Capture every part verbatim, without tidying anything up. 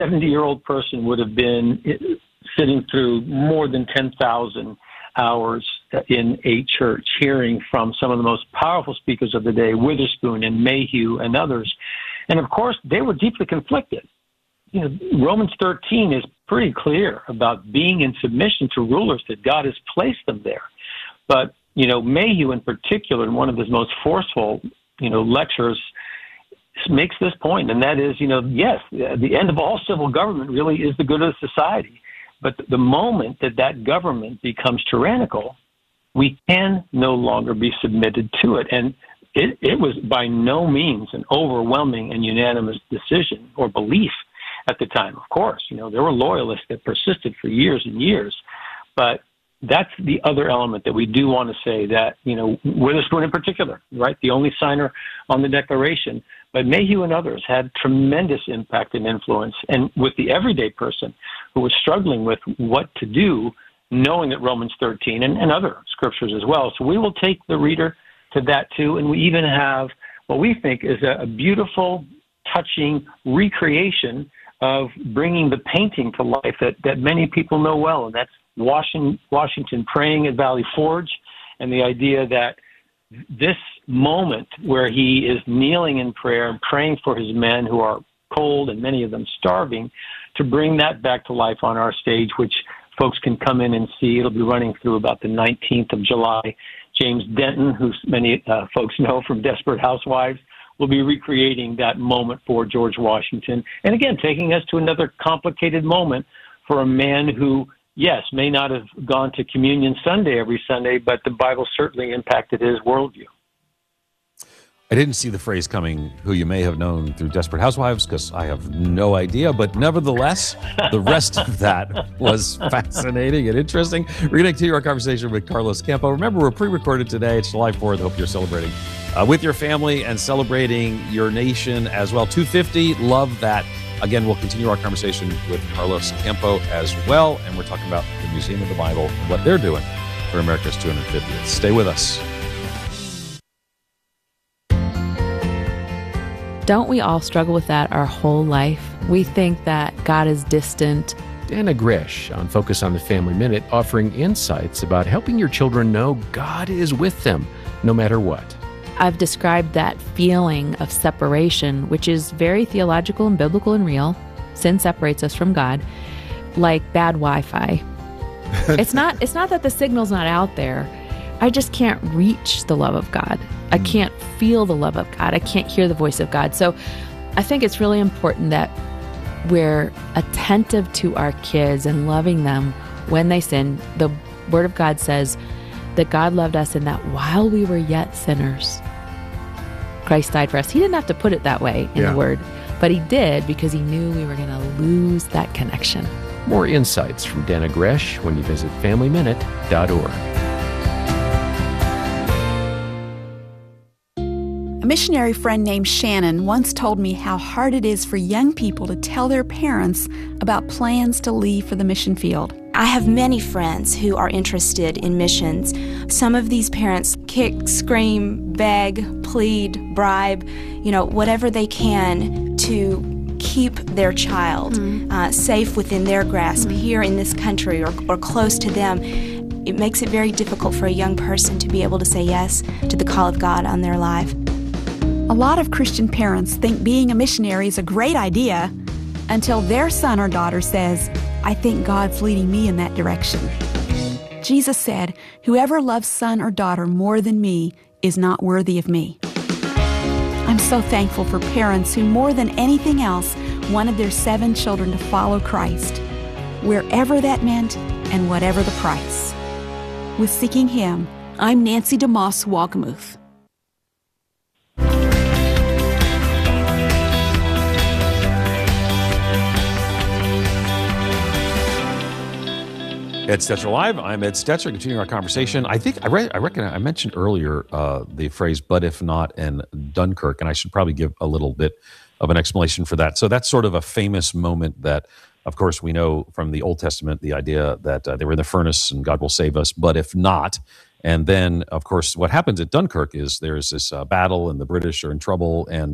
seventy-year-old person would have been sitting through more than ten thousand hours in a church, hearing from some of the most powerful speakers of the day, Witherspoon and Mayhew and others. And of course, they were deeply conflicted. You know, Romans thirteen is pretty clear about being in submission to rulers, that God has placed them there. But, you know, Mayhew in particular, in one of his most forceful, you know, lectures, makes this point, and that is, you know, yes, the end of all civil government really is the good of society. But the moment that that government becomes tyrannical, we can no longer be submitted to it. And it, it was by no means an overwhelming and unanimous decision or belief at the time. Of course, you know, there were loyalists that persisted for years and years. But that's the other element that we do want to say, that, you know, Witherspoon in particular, right, the only signer on the Declaration, but Mayhew and others had tremendous impact and influence. And with the everyday person who was struggling with what to do, knowing that Romans thirteen and, and other scriptures as well. So we will take the reader to that too. And we even have what we think is a, a beautiful, touching recreation of bringing the painting to life that, that many people know well. And that's Washington, Washington praying at Valley Forge, and the idea that this moment where he is kneeling in prayer and praying for his men who are cold and many of them starving, to bring that back to life on our stage, which folks can come in and see. It'll be running through about the nineteenth of July. James Denton, who many uh, folks know from Desperate Housewives, will be recreating that moment for George Washington. And again, taking us to another complicated moment for a man who, yes, may not have gone to Communion Sunday every Sunday, but the Bible certainly impacted his worldview. I didn't see the phrase coming, who you may have known through Desperate Housewives, because I have no idea. But nevertheless, the rest of that was fascinating and interesting. We're going to continue our conversation with Carlos Campo. Remember, we're pre-recorded today. It's July fourth. I hope you're celebrating uh, with your family and celebrating your nation as well. two fifty, love that. Again, we'll continue our conversation with Carlos Campo as well. And we're talking about the Museum of the Bible and what they're doing for America's two hundred fiftieth. Stay with us. Don't we all struggle with that our whole life? We think that God is distant. Dana Gresh on Focus on the Family Minute, offering insights about helping your children know God is with them no matter what. I've described that feeling of separation, which is very theological and biblical and real. Sin separates us from God, like bad Wi-Fi. It's not, it's not that the signal's not out there. I just can't reach the love of God. I can't feel the love of God. I can't hear the voice of God. So I think it's really important that we're attentive to our kids and loving them when they sin. The Word of God says that God loved us and that while we were yet sinners, Christ died for us. He didn't have to put it that way in yeah. the Word, but he did because he knew we were going to lose that connection. More insights from Dana Gresh when you visit family minute dot org. A missionary friend named Shannon once told me how hard it is for young people to tell their parents about plans to leave for the mission field. I have many friends who are interested in missions. Some of these parents kick, scream, beg, plead, bribe, you know, whatever they can to keep their child mm. uh, safe within their grasp mm. here in this country or, or close to them. It makes it very difficult for a young person to be able to say yes to the call of God on their life. A lot of Christian parents think being a missionary is a great idea until their son or daughter says, I think God's leading me in that direction. Jesus said, whoever loves son or daughter more than me is not worthy of me. I'm so thankful for parents who more than anything else wanted their seven children to follow Christ, wherever that meant and whatever the price. With Seeking Him, I'm Nancy DeMoss Wagamuth. Ed Stetzer Live. I'm Ed Stetzer, continuing our conversation. I think I, re- I reckon I mentioned earlier uh, the phrase "but if not" and Dunkirk, and I should probably give a little bit of an explanation for that. So that's sort of a famous moment that, of course, we know from the Old Testament, the idea that uh, they were in the furnace and God will save us, but if not. And then, of course, what happens at Dunkirk is there's this uh, battle and the British are in trouble, and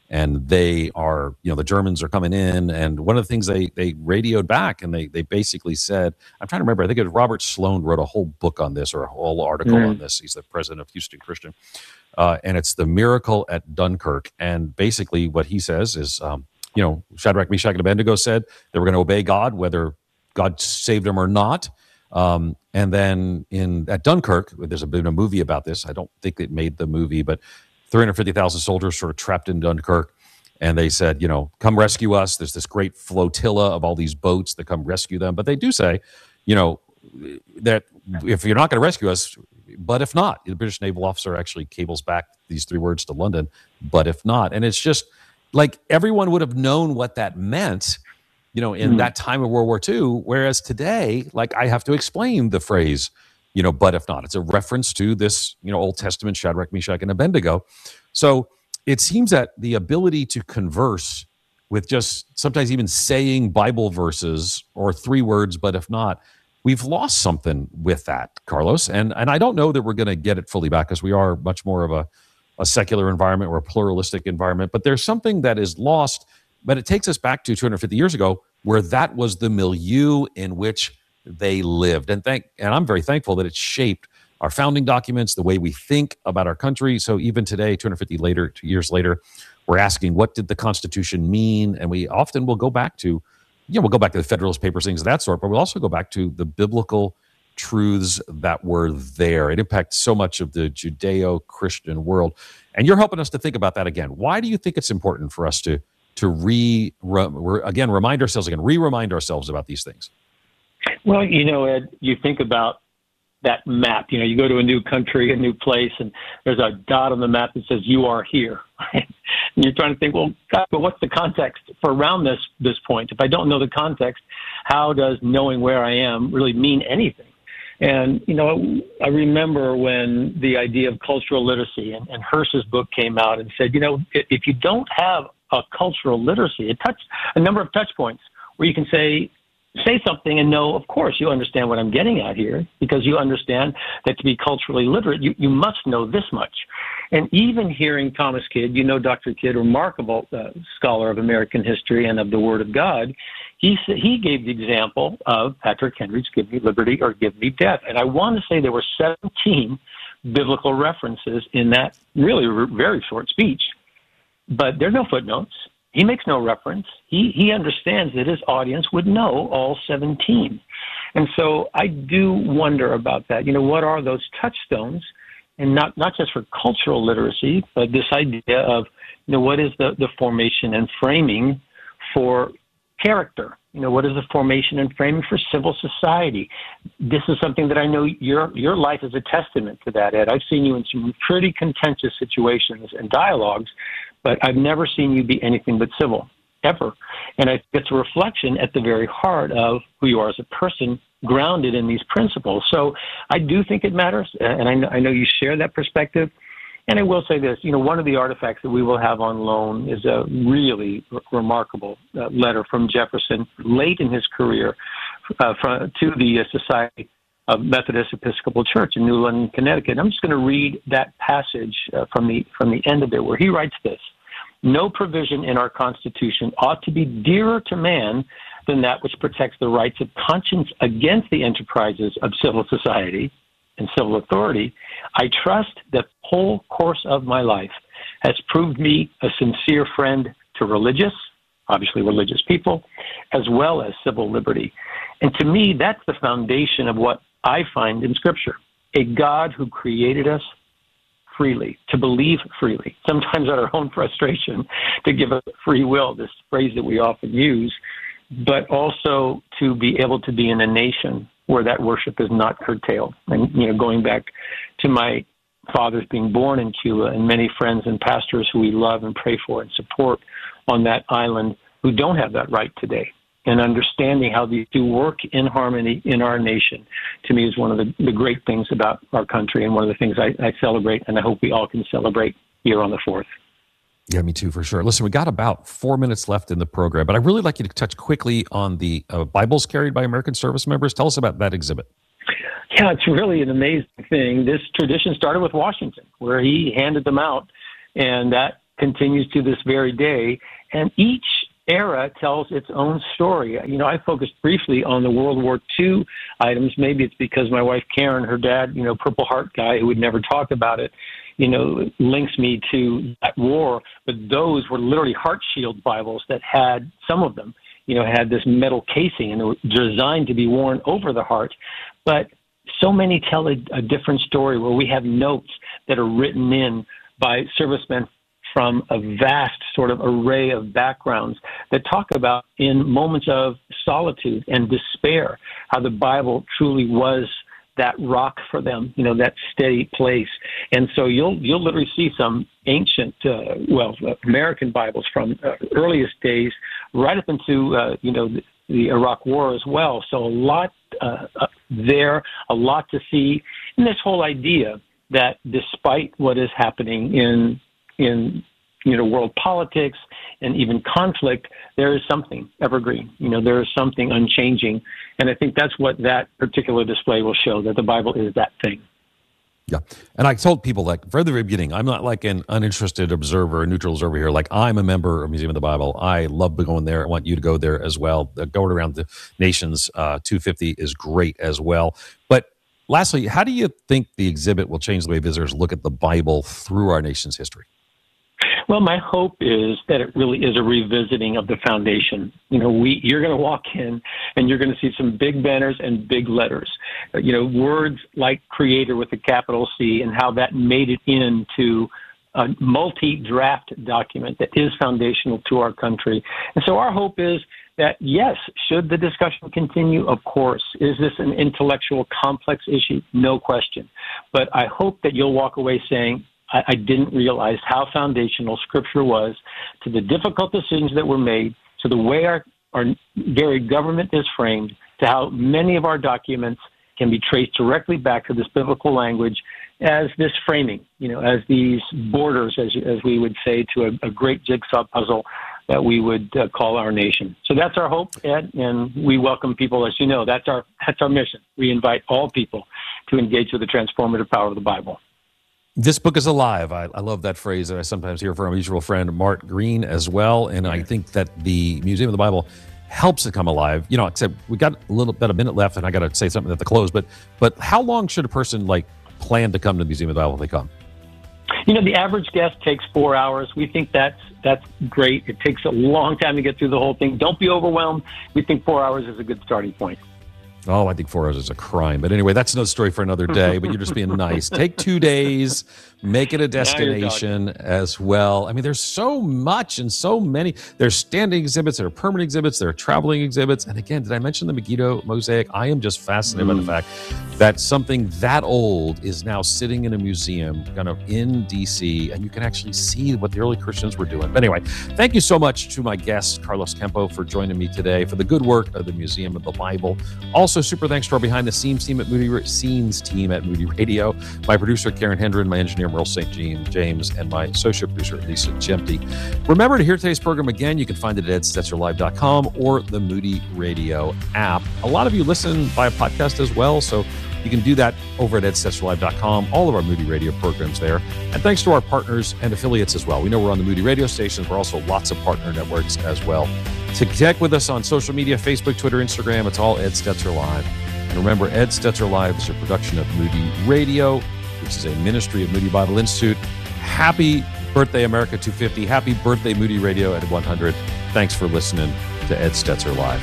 and they are, you know, the Germans are coming in. And one of the things they they radioed back, and they they basically said, I'm trying to remember, I think it was Robert Sloan wrote a whole book on this, or a whole article mm. on this. He's the president of Houston Christian. Uh, and it's the miracle at Dunkirk. And basically what he says is, um, you know, Shadrach, Meshach, and Abednego said they were going to obey God, whether God saved them or not. Um, and then in at Dunkirk, there's a been a movie about this. I don't think it made the movie, but three hundred fifty thousand soldiers sort of trapped in Dunkirk. And they said, you know, come rescue us. There's this great flotilla of all these boats that come rescue them. But they do say, you know, that if you're not going to rescue us, but if not, the British naval officer actually cables back these three words to London, but if not. And it's just like everyone would have known what that meant, you know, in mm-hmm. that time of World War Two, whereas today, like I have to explain the phrase, you know, but if not. It's a reference to this, you know, Old Testament Shadrach, Meshach, and Abednego. So it seems that the ability to converse with just sometimes even saying Bible verses or three words, but if not, we've lost something with that, Carlos. And and I don't know that we're going to get it fully back because we are much more of a, a secular environment or a pluralistic environment. But there's something that is lost, but it takes us back to two hundred fifty years ago where that was the milieu in which they lived. And thank and I'm very thankful that it shaped our founding documents, the way we think about our country. So even today, two hundred fifty later, two years later, we're asking, what did the Constitution mean? And we often will go back to, you know, we'll go back to the Federalist Papers, things of that sort, but we'll also go back to the biblical truths that were there. It impacts so much of the Judeo-Christian world. And you're helping us to think about that again. Why do you think it's important for us to, to re, re again, remind ourselves again, re-remind ourselves about these things? Well, you know, Ed, you think about that map. You know, you go to a new country, a new place, and there's a dot on the map that says you are here. Right? And you're trying to think, well, God, but what's the context for around this this point? If I don't know the context, how does knowing where I am really mean anything? And, you know, I remember when the idea of cultural literacy and, and Hirsch's book came out and said, you know, if you don't have a cultural literacy, it touched a number of touch points where you can say, say something and know, of course, you understand what I'm getting at here, because you understand that to be culturally literate, you, you must know this much. And even hearing Thomas Kidd, you know Doctor Kidd, remarkable uh, scholar of American history and of the Word of God, he he gave the example of Patrick Henry's Give Me Liberty or Give Me Death. And I want to say there were seventeen biblical references in that really very short speech, but there are no footnotes. He makes no reference. He he understands that his audience would know all seventeen. And so I do wonder about that. You know, what are those touchstones? And not, not just for cultural literacy, but this idea of, you know, what is the, the formation and framing for character? You know, what is the formation and framing for civil society? This is something that I know your your life is a testament to that, Ed. I've seen you in some pretty contentious situations and dialogues, but I've never seen you be anything but civil, ever. And I think it's a reflection at the very heart of who you are as a person, grounded in these principles. So I do think it matters, and I know, I know you share that perspective. And I will say this, you know, one of the artifacts that we will have on loan is a really r- remarkable uh, letter from Jefferson late in his career uh, from, to the uh, Society of Methodist Episcopal Church in New London, Connecticut. I'm just going to read that passage uh, from the from the end of it, where he writes this: "No provision in our Constitution ought to be dearer to man than that which protects the rights of conscience against the enterprises of civil society and civil authority. I trust that the whole course of my life has proved me a sincere friend to religious, obviously religious people, as well as civil liberty." And to me, that's the foundation of what I find in Scripture: a God who created us freely, to believe freely, sometimes at our own frustration, to give us free will, this phrase that we often use, but also to be able to be in a nation where that worship is not curtailed. And, you know, going back to my father's being born in Cuba and many friends and pastors who we love and pray for and support on that island who don't have that right today, and understanding how these two work in harmony in our nation, to me, is one of the, the great things about our country, and one of the things I, I celebrate, and I hope we all can celebrate here on the fourth. Yeah, me too, for sure. Listen, we got about four minutes left in the program, but I'd really like you to touch quickly on the uh, Bibles carried by American service members. Tell us about that exhibit. Yeah, it's really an amazing thing. This tradition started with Washington, where he handed them out, and that continues to this very day. And each era tells its own story. You know, I focused briefly on the World War Two items. Maybe it's because my wife Karen, her dad, you know, Purple Heart guy who would never talk about it, you know, links me to that war. But those were literally heart shield Bibles that had, some of them, you know, had this metal casing and they were designed to be worn over the heart. But so many tell a, a different story where we have notes that are written in by servicemen from a vast sort of array of backgrounds that talk about, in moments of solitude and despair, how the Bible truly was that rock for them, you know, that steady place. And so you'll you'll literally see some ancient, uh, well, American Bibles from uh, earliest days right up into, uh, you know, the, the Iraq War as well. So a lot uh, uh, there, a lot to see. And this whole idea that despite what is happening in in you know world politics and even conflict, there is something evergreen. You know, there is something unchanging, and I think that's what that particular display will show, that the Bible is that thing. Yeah, and I told people, like, from the very beginning, I'm not like an uninterested observer, a neutral observer here. Like, I'm a member of Museum of the Bible. I love going there. I want you to go there as well. Uh, going around the nations, uh, two fifty is great as well. But lastly, how do you think the exhibit will change the way visitors look at the Bible through our nation's history? Well, my hope is that it really is a revisiting of the foundation. You know, we you're going to walk in and you're going to see some big banners and big letters. Uh, you know, words like Creator with a capital C, and how that made it into a multi-draft document that is foundational to our country. And so our hope is that, yes, should the discussion continue? Of course. Is this an intellectual, complex issue? No question. But I hope that you'll walk away saying, I, I didn't realize how foundational Scripture was to the difficult decisions that were made, to the way our, our very government is framed, to how many of our documents can be traced directly back to this biblical language as this framing, you know, as these borders, as as we would say, to a, a great jigsaw puzzle that we would uh, call our nation. So that's our hope, Ed, and we welcome people. As you know, that's our that's our mission. We invite all people to engage with the transformative power of the Bible. This book is alive. I, I love that phrase that I sometimes hear from a mutual friend, Mark Green, as well. And I think that the Museum of the Bible helps it come alive. You know, except we got a little bit, a minute left, and I got to say something at the close. But but how long should a person like plan to come to the Museum of the Bible if they come? You know, the average guest takes four hours. We think that's that's great. It takes a long time to get through the whole thing. Don't be overwhelmed. We think four hours is a good starting point. Oh, I think four hours is a crime. But anyway, that's another story for another day, but you're just being nice. Take two days, make it a destination as well. I mean, there's so much and so many. There's standing exhibits, there are permanent exhibits, there are traveling exhibits. And again, did I mention the Megiddo mosaic? I am just fascinated mm. by the fact that something that old is now sitting in a museum kind of in D C, and you can actually see what the early Christians were doing. But anyway, thank you so much to my guest, Carlos Kempo, for joining me today for the good work of the Museum of the Bible. Also, super thanks to our behind the scenes team at Moody Scenes team at Moody Radio, my producer Karen Hendren, my engineer Merle Saint James, and my associate producer Lisa Jemty. Remember to hear today's program again. You can find it at ed stetzer live dot com or the Moody Radio app. A lot of you listen via podcast as well, so you can do that over at ed stetzer live dot com. All of our Moody Radio programs there. And thanks to our partners and affiliates as well. We know we're on the Moody Radio stations. We're also lots of partner networks as well. To connect with us on social media, Facebook, Twitter, Instagram, it's all Ed Stetzer Live. And remember, Ed Stetzer Live is a production of Moody Radio, which is a ministry of Moody Bible Institute. Happy birthday, America two fifty. Happy birthday, Moody Radio at one hundred. Thanks for listening to Ed Stetzer Live.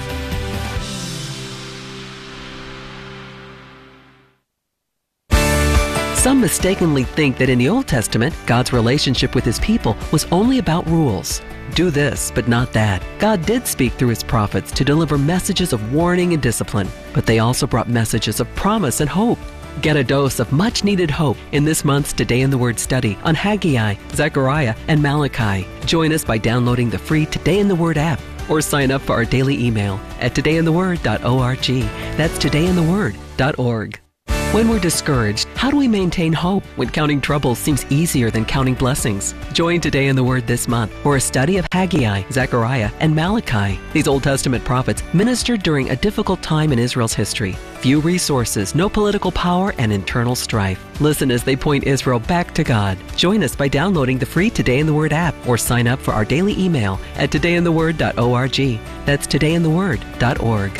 Some mistakenly think that in the Old Testament, God's relationship with his people was only about rules. Do this, but not that. God did speak through his prophets to deliver messages of warning and discipline, but they also brought messages of promise and hope. Get a dose of much-needed hope in this month's Today in the Word study on Haggai, Zechariah, and Malachi. Join us by downloading the free Today in the Word app or sign up for our daily email at today in the word dot org. That's today in the word dot org. When we're discouraged, how do we maintain hope when counting troubles seems easier than counting blessings? Join Today in the Word this month for a study of Haggai, Zechariah, and Malachi. These Old Testament prophets ministered during a difficult time in Israel's history. Few resources, no political power, and internal strife. Listen as they point Israel back to God. Join us by downloading the free Today in the Word app or sign up for our daily email at today in the word dot org. That's today in the word dot org.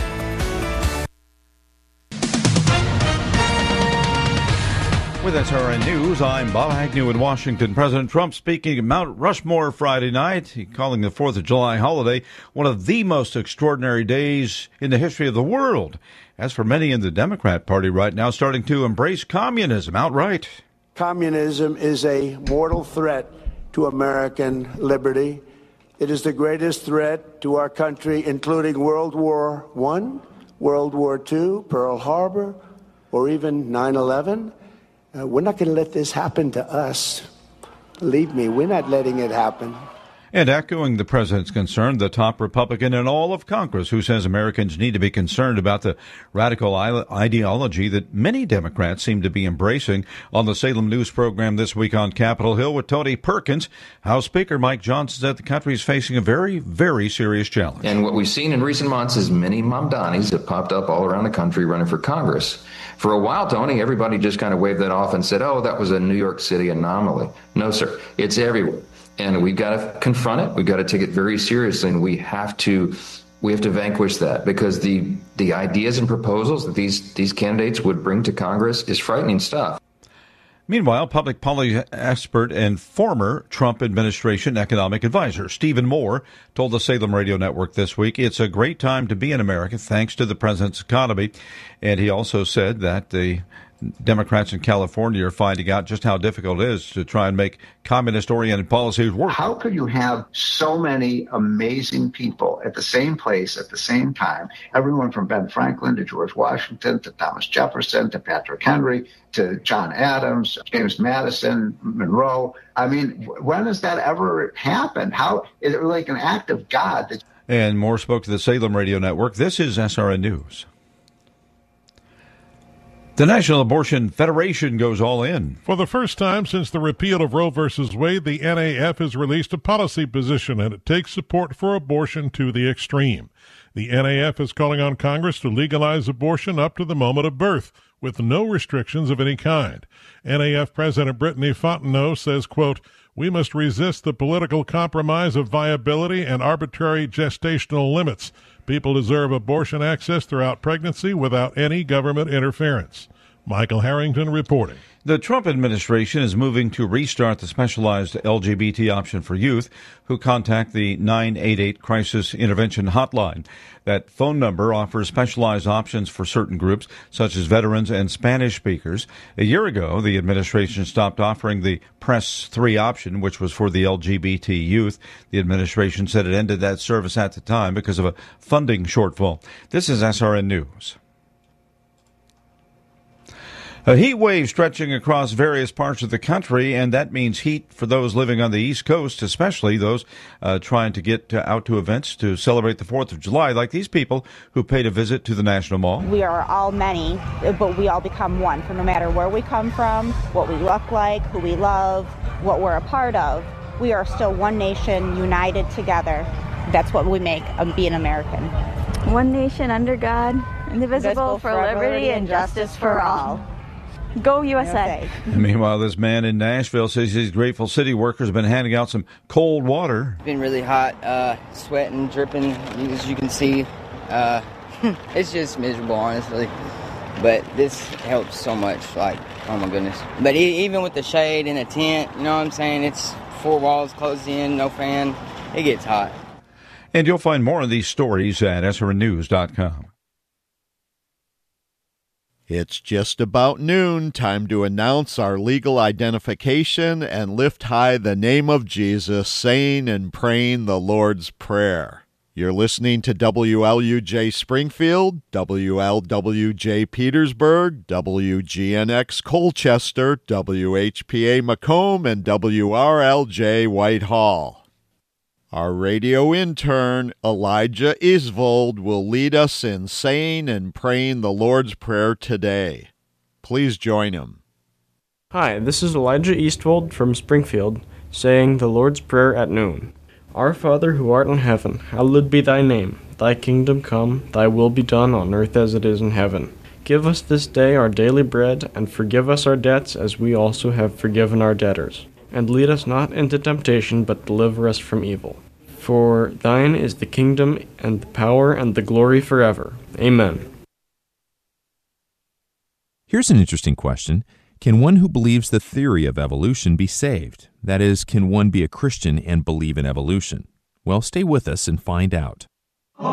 With S R N News, I'm Bob Agnew in Washington. President Trump speaking at Mount Rushmore Friday night, he calling the fourth of July holiday one of the most extraordinary days in the history of the world. As for many in the Democrat Party right now, starting to embrace communism outright. Communism is a mortal threat to American liberty. It is the greatest threat to our country, including World War One, World War Two, Pearl Harbor, or even nine eleven. Uh, we're not going to let this happen to us. Believe me, we're not letting it happen. And echoing the president's concern, the top Republican in all of Congress, who says Americans need to be concerned about the radical ideology that many Democrats seem to be embracing. On the Salem News program this week on Capitol Hill with Tony Perkins, House Speaker Mike Johnson said the country is facing a very, very serious challenge. And what we've seen in recent months is many Mamdanis have popped up all around the country running for Congress. For a while, Tony, everybody just kind of waved that off and said, oh, that was a New York City anomaly. No, sir. It's everywhere. And we've got to confront it. We've got to take it very seriously. And we have to we have to vanquish that, because the the ideas and proposals that these, these candidates would bring to Congress is frightening stuff. Meanwhile, public policy expert and former Trump administration economic advisor Stephen Moore told the Salem Radio Network this week it's a great time to be in America thanks to the president's economy. And he also said that the Democrats in California are finding out just how difficult it is to try and make communist-oriented policies work. How could you have so many amazing people at the same place at the same time? Everyone from Ben Franklin to George Washington to Thomas Jefferson to Patrick Henry to John Adams, James Madison, Monroe. I mean, when has that ever happened? How is it like an act of God? That- and Moore spoke to the Salem Radio Network. This is S R N News. The National Abortion Federation goes all in. For the first time since the repeal of Roe v. Wade, the N A F has released a policy position, and it takes support for abortion to the extreme. The N A F is calling on Congress to legalize abortion up to the moment of birth, with no restrictions of any kind. N A F President Brittany Fontenot says, quote, we must resist the political compromise of viability and arbitrary gestational limits. People deserve abortion access throughout pregnancy without any government interference. Michael Harrington reporting. The Trump administration is moving to restart the specialized L G B T option for youth who contact the nine eight eight Crisis Intervention Hotline. That phone number offers specialized options for certain groups, such as veterans and Spanish speakers. A year ago, the administration stopped offering the Press three option, which was for the L G B T youth. The administration said it ended that service at the time because of a funding shortfall. This is S R N News. A heat wave stretching across various parts of the country, and that means heat for those living on the East Coast, especially those uh, trying to get to, out to events to celebrate the fourth of July, like these people who paid a visit to the National Mall. We are all many, but we all become one. For no matter where we come from, what we look like, who we love, what we're a part of, we are still one nation, united together. That's what we make of being American. One nation under God, indivisible, Indivisible for, for liberty and justice for all. Go U S A. Meanwhile, this man in Nashville says his Grateful City workers have been handing out some cold water. It's been really hot, uh, sweating, dripping, as you can see. Uh, it's just miserable, honestly. But this helps so much, like, oh my goodness. But even with the shade and the tent, you know what I'm saying? It's four walls closed in, no fan. It gets hot. And you'll find more of these stories at S R N news dot com. It's just about noon, time to announce our legal identification and lift high the name of Jesus, saying and praying the Lord's Prayer. You're listening to W L U J Springfield, W L W J Petersburg, W G N X Colchester, W H P A Macomb, and W R L J Whitehall. Our radio intern, Elijah Isvold, will lead us in saying and praying the Lord's Prayer today. Please join him. Hi, this is Elijah Eastwold from Springfield, saying the Lord's Prayer at noon. Our Father who art in heaven, hallowed be thy name. Thy kingdom come, thy will be done on earth as it is in heaven. Give us this day our daily bread, and forgive us our debts as we also have forgiven our debtors. And lead us not into temptation, but deliver us from evil. For thine is the kingdom, and the power, and the glory forever. Amen. Here's an interesting question. Can one who believes the theory of evolution be saved? That is, can one be a Christian and believe in evolution? Well, stay with us and find out.